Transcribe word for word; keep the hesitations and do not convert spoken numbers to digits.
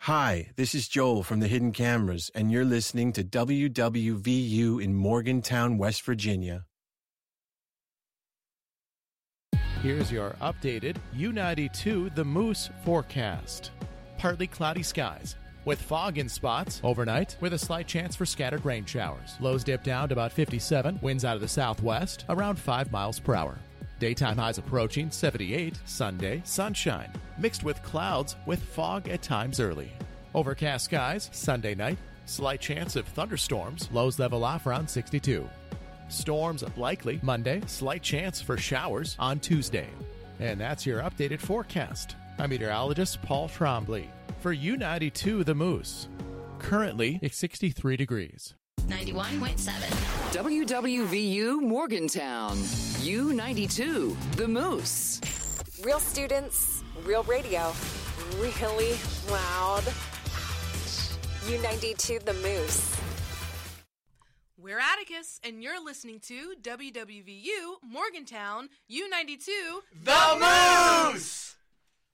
Hi, this is Joel from the Hidden Cameras, and you're listening to W W V U in Morgantown, West Virginia. Here's your updated U ninety-two The Moose forecast. Partly cloudy skies with fog in spots overnight with a slight chance for scattered rain showers. Lows dip down to about fifty-seven, winds out of the southwest around five miles per hour. Daytime highs approaching seventy-eight, Sunday, sunshine, mixed with clouds with fog at times early. Overcast skies, Sunday night, slight chance of thunderstorms, lows level off around sixty-two. Storms likely Monday, slight chance for showers on Tuesday. And that's your updated forecast. I'm meteorologist Paul Trombley for U ninety-two The Moose. Currently, it's sixty-three degrees. ninety-one point seven. W W V U Morgantown. U ninety-two, The Moose. Real students, real radio, really loud. U ninety-two, The Moose. We're Atticus, and you're listening to W W V U Morgantown U ninety-two, The Moose!